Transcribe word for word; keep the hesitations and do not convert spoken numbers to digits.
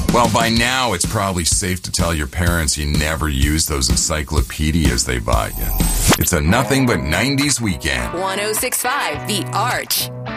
Well, by now, it's probably safe to tell your parents you never use those encyclopedias they bought you. It's a nothing but nineties weekend. one oh six point five The Arch.